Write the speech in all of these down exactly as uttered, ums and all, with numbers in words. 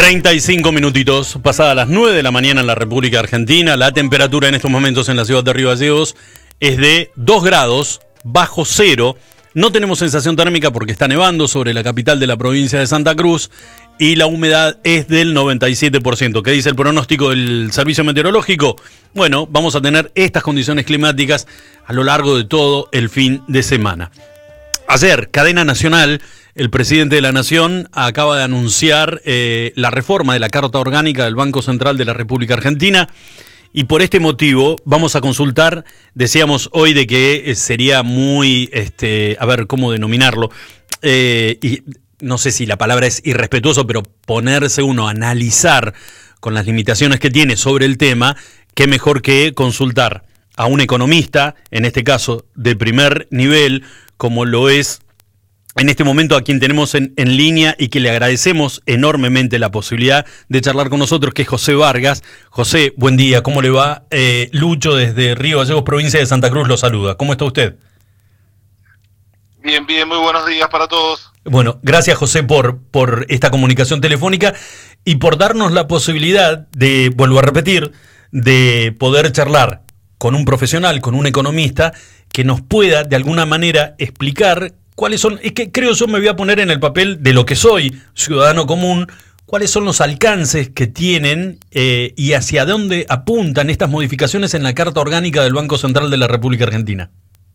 treinta y cinco minutitos, pasadas las nueve de la mañana en la República Argentina. La temperatura en estos momentos en la ciudad de Río Gallegos es de dos grados bajo cero. No tenemos sensación térmica porque está nevando sobre la capital de la provincia de Santa Cruz y la humedad es del noventa y siete por ciento. ¿Qué dice el pronóstico del Servicio Meteorológico? Bueno, vamos a tener estas condiciones climáticas a lo largo de todo el fin de semana. Ayer, cadena nacional, el presidente de la Nación acaba de anunciar eh, la reforma de la Carta Orgánica del Banco Central de la República Argentina y por este motivo vamos a consultar, decíamos hoy de que sería muy, este, a ver cómo denominarlo, eh, y no sé si la palabra es irrespetuoso, pero ponerse uno a analizar con las limitaciones que tiene sobre el tema, qué mejor que consultar a un economista, en este caso de primer nivel, como lo es en este momento a quien tenemos en, en línea y que le agradecemos enormemente la posibilidad de charlar con nosotros, que es José Vargas. José, buen día, ¿cómo le va? Eh, Lucho desde Río Gallegos, provincia de Santa Cruz, lo saluda. ¿Cómo está usted? Bien, bien, muy buenos días para todos. Bueno, gracias José por, por esta comunicación telefónica y por darnos la posibilidad de, vuelvo a repetir, de poder charlar con un profesional, con un economista, que nos pueda de alguna manera explicar cuáles son, es que creo yo me voy a poner en el papel de lo que soy, ciudadano común, cuáles son los alcances que tienen eh, y hacia dónde apuntan estas modificaciones en la Carta Orgánica del Banco Central de la República Argentina.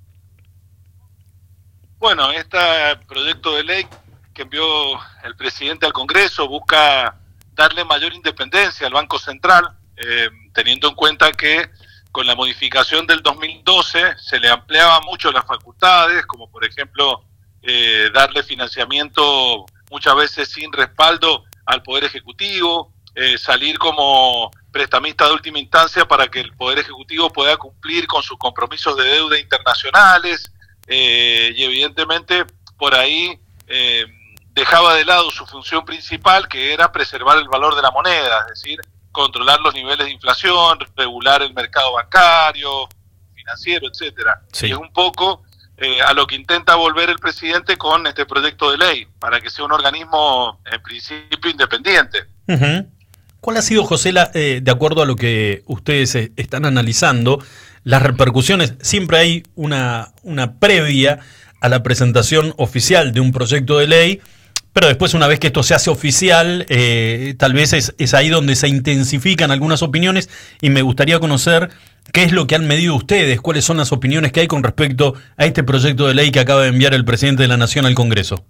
Bueno, este proyecto de ley que envió el presidente al Congreso busca darle mayor independencia al Banco Central, eh, teniendo en cuenta que con la modificación del dos mil doce se le ampliaban mucho las facultades, como por ejemplo eh, darle financiamiento muchas veces sin respaldo al Poder Ejecutivo, eh, salir como prestamista de última instancia para que el Poder Ejecutivo pueda cumplir con sus compromisos de deuda internacionales, eh, y evidentemente por ahí eh, dejaba de lado su función principal, que era preservar el valor de la moneda, es decir, controlar los niveles de inflación, regular el mercado bancario, financiero, etcétera. Sí. Y es un poco eh, a lo que intenta volver el presidente con este proyecto de ley, para que sea un organismo en principio independiente. Uh-huh. ¿Cuál ha sido, José, la, eh, de acuerdo a lo que ustedes eh, están analizando, las repercusiones? Siempre hay una, una previa a la presentación oficial de un proyecto de ley, pero después, una vez que esto se hace oficial, eh, tal vez es, es ahí donde se intensifican algunas opiniones y me gustaría conocer qué es lo que han medido ustedes, cuáles son las opiniones que hay con respecto a este proyecto de ley que acaba de enviar el presidente de la Nación al Congreso.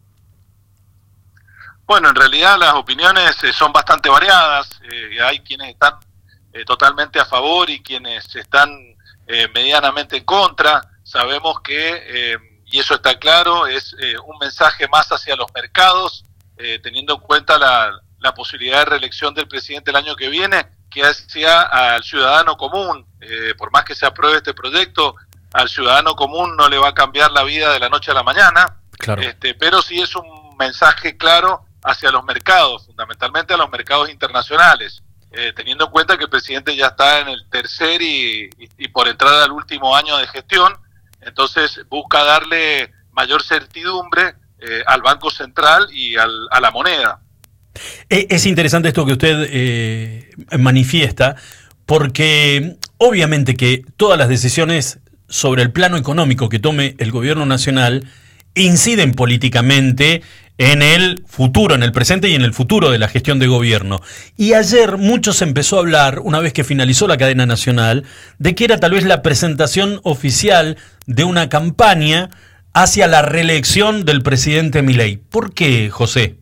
Bueno, en realidad las opiniones eh, son bastante variadas. Eh, hay quienes están eh, totalmente a favor y quienes están eh, medianamente en contra. Sabemos que... Eh, y eso está claro, es eh, un mensaje más hacia los mercados, eh, teniendo en cuenta la, la posibilidad de reelección del presidente el año que viene, que hacia al ciudadano común. Eh, por más que se apruebe este proyecto, al ciudadano común no le va a cambiar la vida de la noche a la mañana, claro. este, pero sí es un mensaje claro hacia los mercados, fundamentalmente a los mercados internacionales, eh, teniendo en cuenta que el presidente ya está en el tercer y, y, y por entrar al último año de gestión. Entonces busca darle mayor certidumbre eh, al Banco Central y al, a la moneda. Es interesante esto que usted eh, manifiesta, porque obviamente que todas las decisiones sobre el plano económico que tome el gobierno nacional inciden políticamente en el futuro, en el presente y en el futuro de la gestión de gobierno. Y ayer mucho se empezó a hablar, una vez que finalizó la cadena nacional, de que era tal vez la presentación oficial de una campaña hacia la reelección del presidente Milei. ¿Por qué, José?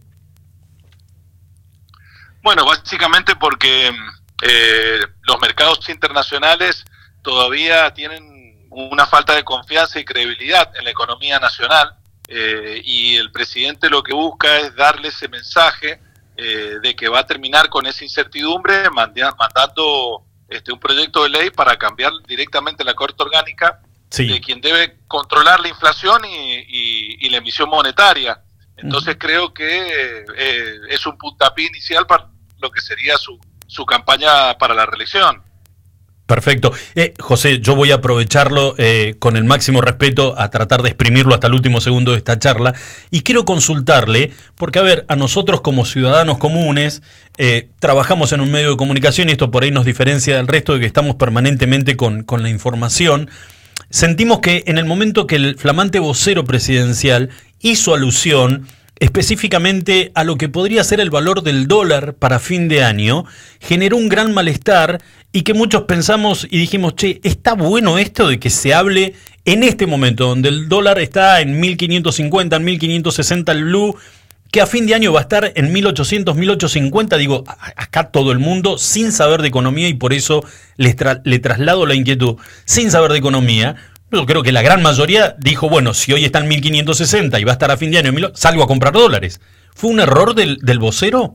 Bueno, básicamente porque eh, los mercados internacionales todavía tienen una falta de confianza y credibilidad en la economía nacional. Eh, y el presidente lo que busca es darle ese mensaje eh, de que va a terminar con esa incertidumbre, manda, mandando este, un proyecto de ley para cambiar directamente la Carta Orgánica, sí, de quien debe controlar la inflación y, y, y la emisión monetaria. Entonces uh-huh. creo que eh, es un puntapié inicial para lo que sería su, su campaña para la reelección. Perfecto. Eh, José, yo voy a aprovecharlo eh, con el máximo respeto a tratar de exprimirlo hasta el último segundo de esta charla y quiero consultarle, porque a ver, a nosotros como ciudadanos comunes eh, trabajamos en un medio de comunicación y esto por ahí nos diferencia del resto de que estamos permanentemente con, con la información. Sentimos que en el momento que el flamante vocero presidencial hizo alusión específicamente a lo que podría ser el valor del dólar para fin de año, generó un gran malestar y que muchos pensamos y dijimos, che, ¿está bueno esto de que se hable en este momento, donde el dólar está en mil quinientos cincuenta, en mil quinientos sesenta el blue, que a fin de año va a estar en mil ochocientos, mil ochocientos cincuenta? Digo, acá todo el mundo sin saber de economía y por eso les tra- le traslado la inquietud, sin saber de economía. Yo creo que la gran mayoría dijo, bueno, si hoy está en mil quinientos sesenta y va a estar a fin de año, salgo a comprar dólares. ¿Fue un error del, del vocero?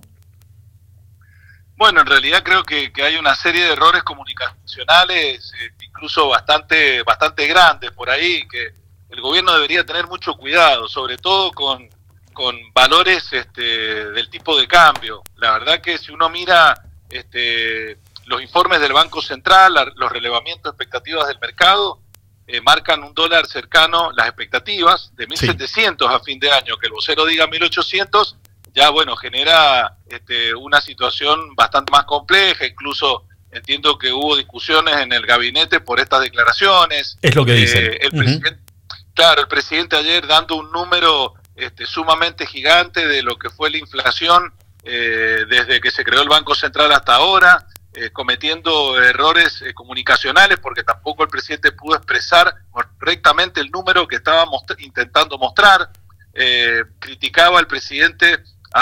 Bueno, en realidad creo que, que hay una serie de errores comunicacionales, eh, incluso bastante, bastante grandes por ahí, que el gobierno debería tener mucho cuidado, sobre todo con, con valores este, del tipo de cambio. La verdad que si uno mira este, los informes del Banco Central, la, los relevamientos de expectativas del mercado, Eh, marcan un dólar cercano, las expectativas, de mil setecientos sí. a fin de año. Que el vocero diga mil ochocientos, ya bueno, genera este, una situación bastante más compleja. Incluso entiendo que hubo discusiones en el gabinete por estas declaraciones. Es lo que dicen. Eh, el uh-huh. presidente, claro, el presidente ayer dando un número este, sumamente gigante de lo que fue la inflación eh, desde que se creó el Banco Central hasta ahora. Eh, cometiendo errores eh, comunicacionales porque tampoco el presidente pudo expresar correctamente el número que estaba most- intentando mostrar. Eh, criticaba al presidente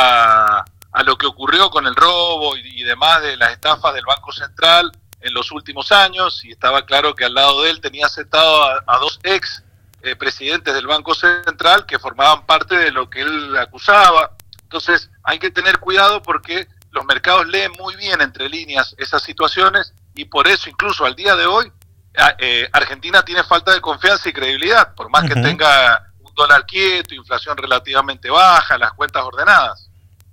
a, a lo que ocurrió con el robo y, y demás de las estafas del Banco Central en los últimos años, y estaba claro que al lado de él tenía sentado a, a dos ex eh, presidentes del Banco Central que formaban parte de lo que él acusaba. Entonces hay que tener cuidado porque los mercados leen muy bien entre líneas esas situaciones y por eso incluso al día de hoy eh, Argentina tiene falta de confianza y credibilidad, por más uh-huh. que tenga un dólar quieto, inflación relativamente baja, las cuentas ordenadas.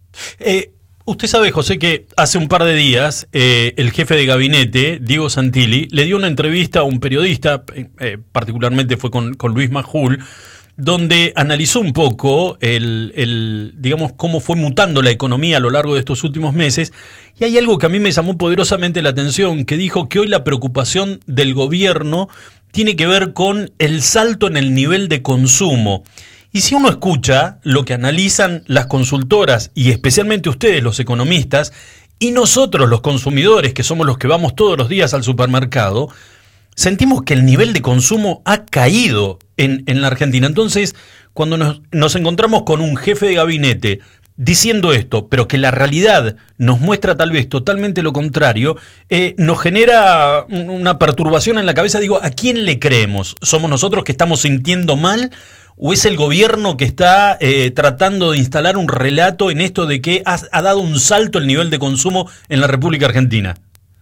Eh, usted sabe, José, que hace un par de días eh, el jefe de gabinete, Diego Santilli, le dio una entrevista a un periodista, eh, particularmente fue con, con Luis Majul, donde analizó un poco el, el, digamos, cómo fue mutando la economía a lo largo de estos últimos meses, y hay algo que a mí me llamó poderosamente la atención, que dijo que hoy la preocupación del gobierno tiene que ver con el salto en el nivel de consumo. Y si uno escucha lo que analizan las consultoras, y especialmente ustedes, los economistas, y nosotros, los consumidores, que somos los que vamos todos los días al supermercado, sentimos que el nivel de consumo ha caído en, en la Argentina. Entonces, cuando nos, nos encontramos con un jefe de gabinete diciendo esto, pero que la realidad nos muestra tal vez totalmente lo contrario, eh, nos genera una perturbación en la cabeza. Digo, ¿a quién le creemos? ¿Somos nosotros que estamos sintiendo mal? ¿O es el gobierno que está eh, tratando de instalar un relato en esto de que ha, ha dado un salto el nivel de consumo en la República Argentina?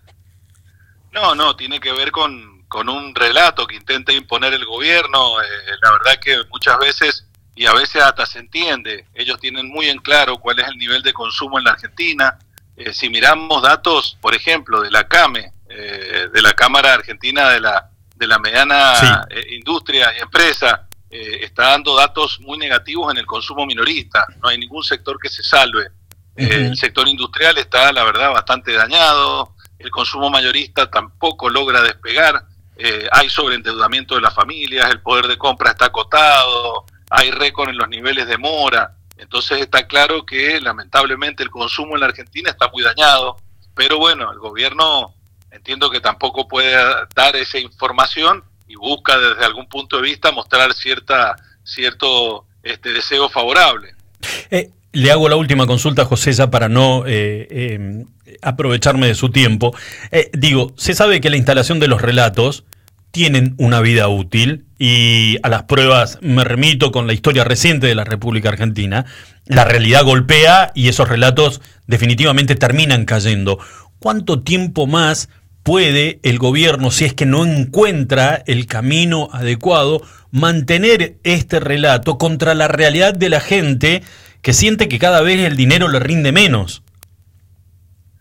No, no, tiene que ver con... con un relato que intenta imponer el gobierno. Eh, la verdad que muchas veces, y a veces hasta se entiende, ellos tienen muy en claro cuál es el nivel de consumo en la Argentina. Eh, si miramos datos, por ejemplo, de la CAME, eh, de la Cámara Argentina de la, de la Mediana sí. eh, Industria y Empresa, eh, está dando datos muy negativos en el consumo minorista. No hay ningún sector que se salve. Uh-huh. Eh, el sector industrial está, la verdad, bastante dañado. El consumo mayorista tampoco logra despegar. Eh, hay sobreendeudamiento de las familias, el poder de compra está acotado, hay récord en los niveles de mora. Entonces está claro que lamentablemente el consumo en la Argentina está muy dañado, pero bueno, el gobierno entiendo que tampoco puede dar esa información y busca desde algún punto de vista mostrar cierta cierto este deseo favorable. Eh, le hago la última consulta, José, ya para no eh, eh, aprovecharme de su tiempo. Eh, digo, se sabe que la instalación de los relatos tienen una vida útil y a las pruebas me remito con la historia reciente de la República Argentina. La realidad golpea y esos relatos definitivamente terminan cayendo. ¿Cuánto tiempo más puede el gobierno, si es que no encuentra el camino adecuado, mantener este relato contra la realidad de la gente que siente que cada vez el dinero le rinde menos?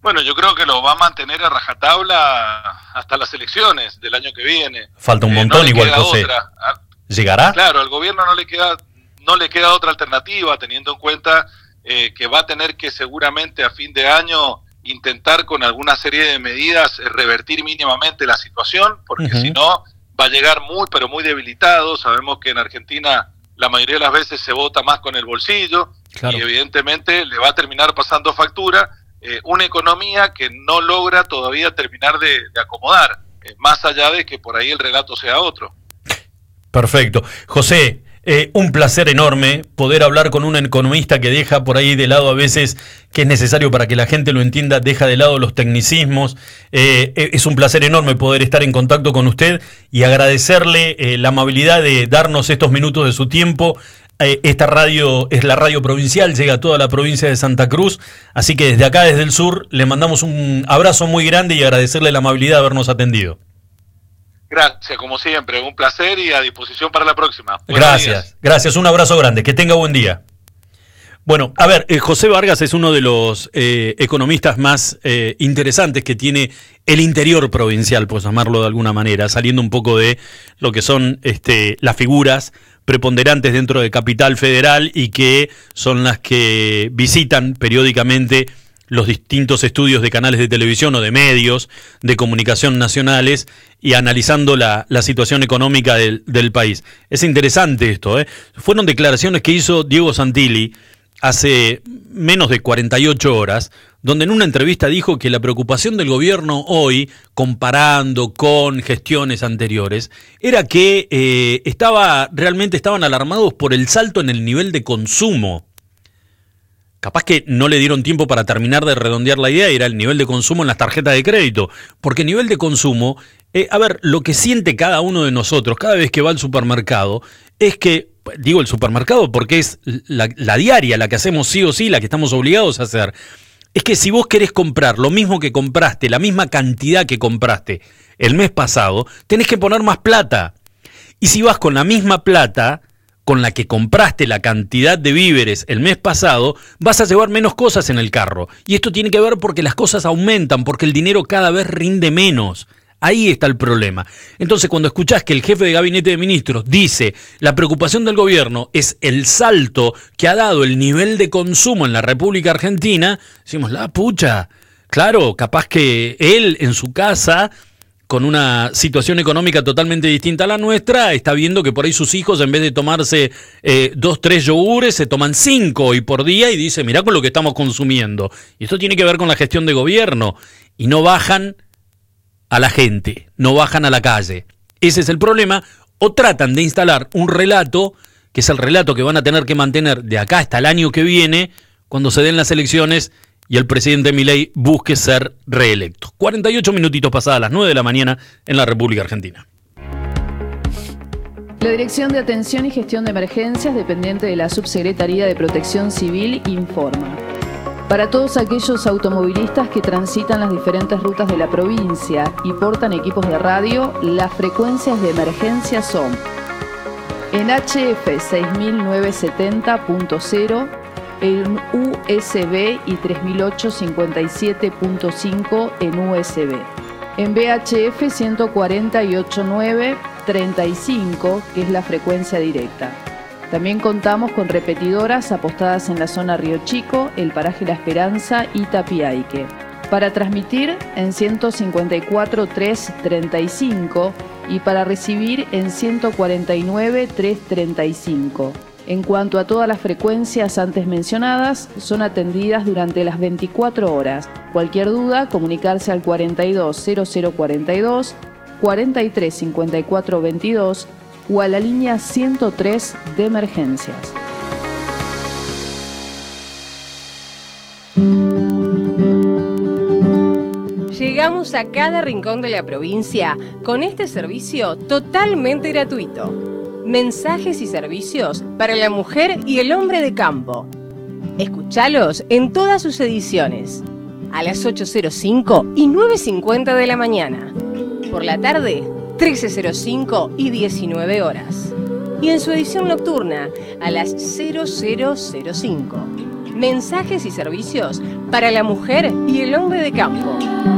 Bueno, yo creo que lo va a mantener a rajatabla hasta las elecciones del año que viene. Falta un eh, montón, no igual, José. Otra. ¿Llegará? Claro, al gobierno no le queda, no le queda otra alternativa, teniendo en cuenta eh, que va a tener que seguramente a fin de año intentar con alguna serie de medidas eh, revertir mínimamente la situación, porque uh-huh. si no va a llegar muy, pero muy debilitado. Sabemos que en Argentina la mayoría de las veces se vota más con el bolsillo, claro. y evidentemente le va a terminar pasando factura eh, una economía que no logra todavía terminar de, de acomodar, eh, más allá de que por ahí el relato sea otro. Perfecto. José, eh, un placer enorme poder hablar con un economista que deja por ahí de lado a veces, que es necesario para que la gente lo entienda, deja de lado los tecnicismos. Eh, es un placer enorme poder estar en contacto con usted y agradecerle eh, la amabilidad de darnos estos minutos de su tiempo. Eh, esta radio es la radio provincial, llega a toda la provincia de Santa Cruz, así que desde acá, desde el sur, le mandamos un abrazo muy grande y agradecerle la amabilidad de habernos atendido. Gracias, como siempre, un placer y a disposición para la próxima. Buenos gracias, días. Gracias, un abrazo grande, que tenga buen día. Bueno, a ver, eh, José Vargas es uno de los eh, economistas más eh, interesantes que tiene el interior provincial, por llamarlo de alguna manera, saliendo un poco de lo que son este, las figuras preponderantes dentro de Capital Federal y que son las que visitan periódicamente los distintos estudios de canales de televisión o de medios de comunicación nacionales y analizando la, la situación económica del, del país. Es interesante esto, ¿eh? Fueron declaraciones que hizo Diego Santilli hace menos de cuarenta y ocho horas, donde en una entrevista dijo que la preocupación del gobierno hoy, comparando con gestiones anteriores, era que eh, estaba realmente estaban alarmados por el salto en el nivel de consumo. Capaz que no le dieron tiempo para terminar de redondear la idea, era el nivel de consumo en las tarjetas de crédito. Porque nivel de consumo, eh, a ver, lo que siente cada uno de nosotros cada vez que va al supermercado es que, digo el supermercado porque es la, la diaria, la que hacemos sí o sí, la que estamos obligados a hacer, es que si vos querés comprar lo mismo que compraste, la misma cantidad que compraste el mes pasado, tenés que poner más plata. Y si vas con la misma plata con la que compraste la cantidad de víveres el mes pasado, vas a llevar menos cosas en el carro. Y esto tiene que ver porque las cosas aumentan, porque el dinero cada vez rinde menos. Ahí está el problema. Entonces, cuando escuchás que el jefe de gabinete de ministros dice la preocupación del gobierno es el salto que ha dado el nivel de consumo en la República Argentina, decimos, la pucha, claro, capaz que él en su casa, con una situación económica totalmente distinta a la nuestra, está viendo que por ahí sus hijos, en vez de tomarse eh, dos, tres yogures, se toman cinco hoy por día y dice, mirá con lo que estamos consumiendo. Y esto tiene que ver con la gestión de gobierno. Y no bajan a la gente, no bajan a la calle. Ese es el problema. O tratan de instalar un relato, que es el relato que van a tener que mantener de acá hasta el año que viene, cuando se den las elecciones y el presidente Milei busque ser reelecto. cuarenta y ocho minutitos pasadas las nueve de la mañana en la República Argentina. La Dirección de Atención y Gestión de Emergencias, dependiente de la Subsecretaría de Protección Civil, informa. Para todos aquellos automovilistas que transitan las diferentes rutas de la provincia y portan equipos de radio, las frecuencias de emergencia son en H F seis mil novecientos setenta punto cero, en U S B y tres mil ochocientos cincuenta y siete punto cinco en U S B. En V H F ciento cuarenta y ocho punto nueve treinta y cinco, que es la frecuencia directa. También contamos con repetidoras apostadas en la zona Río Chico, el paraje La Esperanza y Tapiaique. Para transmitir en ciento cincuenta y cuatro punto trescientos treinta y cinco y para recibir en ciento cuarenta y nueve punto trescientos treinta y cinco. En cuanto a todas las frecuencias antes mencionadas, son atendidas durante las veinticuatro horas. Cualquier duda, comunicarse al cuarenta y dos cero cero cuarenta y dos, cuarenta y tres cincuenta y cuatro veintidós o a la línea ciento tres de emergencias. Llegamos a cada rincón de la provincia con este servicio totalmente gratuito. Mensajes y servicios para la mujer y el hombre de campo. Escuchalos en todas sus ediciones, a las ocho cero cinco y nueve cincuenta de la mañana. Por la tarde, trece cero cinco y diecinueve horas. Y en su edición nocturna, a las cero cero cero cinco. Mensajes y servicios para la mujer y el hombre de campo.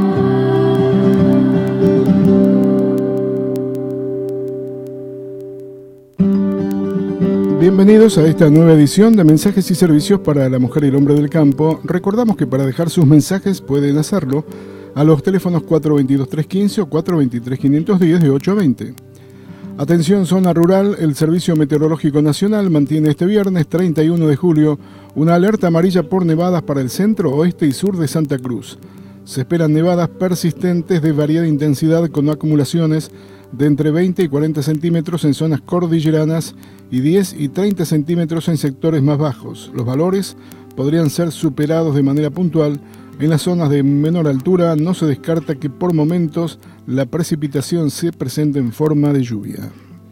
Bienvenidos a esta nueva edición de Mensajes y Servicios para la Mujer y el Hombre del Campo. Recordamos que para dejar sus mensajes pueden hacerlo a los teléfonos cuatro dos dos, tres uno cinco o cuatro dos tres, cinco uno cero de ocho a veinte. Atención zona rural, el Servicio Meteorológico Nacional mantiene este viernes treinta y uno de julio una alerta amarilla por nevadas para el centro, oeste y sur de Santa Cruz. Se esperan nevadas persistentes de variada intensidad con acumulaciones de entre veinte y cuarenta centímetros en zonas cordilleranas y diez y treinta centímetros en sectores más bajos. Los valores podrían ser superados de manera puntual. En las zonas de menor altura no se descarta que por momentos la precipitación se presente en forma de lluvia.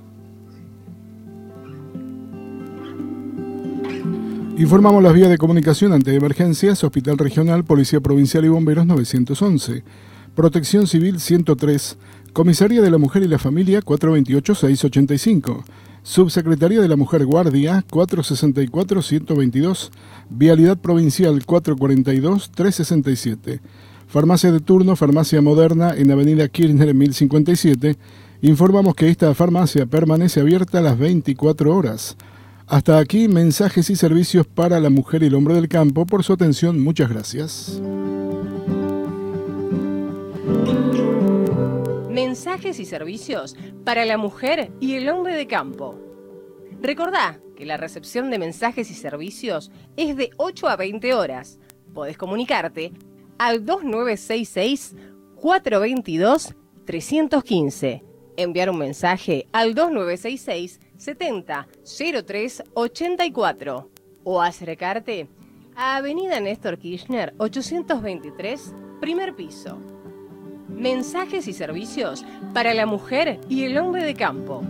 Informamos las vías de comunicación ante emergencias: Hospital Regional, Policía Provincial y Bomberos nueve once, Protección Civil ciento tres, Comisaría de la Mujer y la Familia cuatro dos ocho, seis ocho cinco, Subsecretaría de la Mujer Guardia cuatro sesenta y cuatro, ciento veintidós, Vialidad Provincial cuatro cuarenta y dos, trescientos sesenta y siete, Farmacia de turno, Farmacia Moderna en Avenida Kirchner mil cincuenta y siete. Informamos que esta farmacia permanece abierta las veinticuatro horas. Hasta aquí mensajes y servicios para la mujer y el hombre del campo. Por su atención, muchas gracias. Mensajes y servicios para la mujer y el hombre de campo. Recordá que la recepción de mensajes y servicios es de ocho a veinte horas. Podés comunicarte al dos nueve seis seis, cuatro dos dos, tres uno cinco. Enviar un mensaje al dos nueve seis seis, setenta, cero tres ochenta y cuatro. O acercarte a Avenida Néstor Kirchner ochocientos veintitrés, primer piso. Mensajes y servicios para la mujer y el hombre de campo.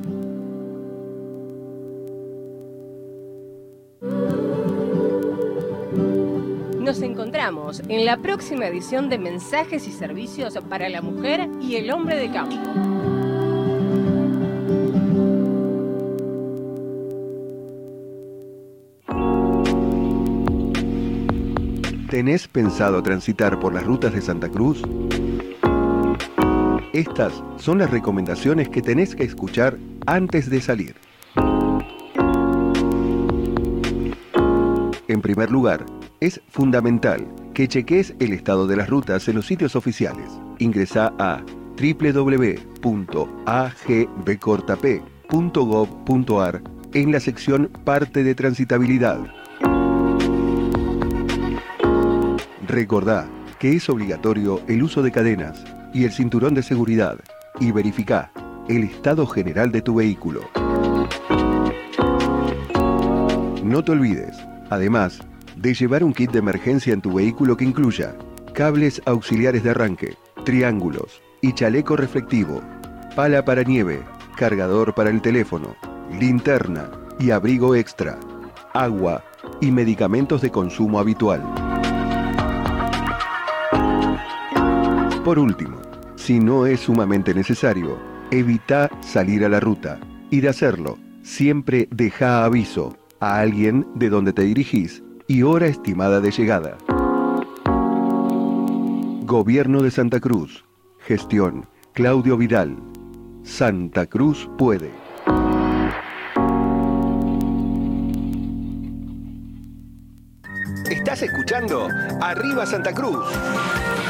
Nos encontramos en la próxima edición de Mensajes y Servicios para la Mujer y el Hombre de Campo. ¿Tenés pensado transitar por las rutas de Santa Cruz? Estas son las recomendaciones que tenés que escuchar antes de salir. En primer lugar, es fundamental que cheques el estado de las rutas en los sitios oficiales. Ingresá a doble u doble u doble u punto a g b corta p punto gov punto a r en la sección Parte de Transitabilidad. Recordá que es obligatorio el uso de cadenas y el cinturón de seguridad y verificá el estado general de tu vehículo. No te olvides, además, de llevar un kit de emergencia en tu vehículo que incluya cables auxiliares de arranque, triángulos y chaleco reflectivo, pala para nieve, cargador para el teléfono, linterna y abrigo extra, agua y medicamentos de consumo habitual. Por último, si no es sumamente necesario, evita salir a la ruta y de hacerlo, siempre deja aviso a alguien de donde te dirigís y hora estimada de llegada. Gobierno de Santa Cruz. Gestión Claudio Vidal. Santa Cruz puede. Estás escuchando Arriba Santa Cruz.